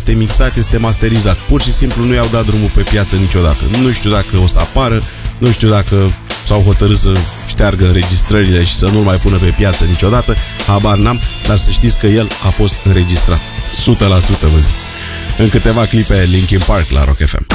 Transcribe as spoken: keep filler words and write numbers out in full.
este mixat, este masterizat. Pur și simplu nu i-au dat drumul pe piață niciodată. Nu știu dacă o să apară, nu știu dacă s-au hotărât să șteargă înregistrările și să nu-l mai pună pe piață niciodată. Habar n-am, dar să știți că el a fost înregistrat. o sută la sută vă zic. În câteva clipe Linkin Park la Rock F M.